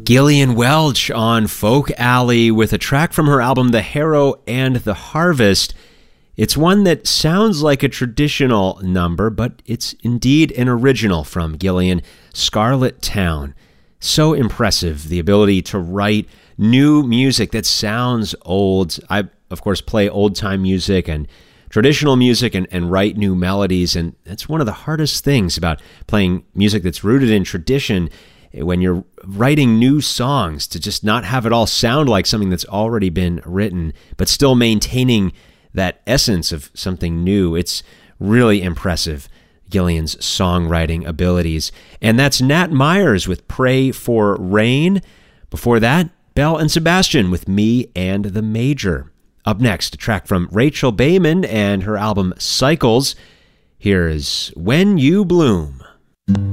Gillian Welch on Folk Alley with a track from her album The Harrow and the Harvest. It's one that sounds like a traditional number, but it's indeed an original from Gillian, Scarlet Town. So impressive, the ability to write new music that sounds old. I, of course, play old-time music and traditional music and write new melodies, and that's one of the hardest things about playing music that's rooted in tradition. When you're writing new songs, to just not have it all sound like something that's already been written, but still maintaining that essence of something new. It's really impressive, Gillian's songwriting abilities. And that's Nat Myers with Pray for Rain. Before that, Belle and Sebastian with Me and the Major. Up next, a track from Rachel Bayman and her album Cycles. Here is When You Bloom.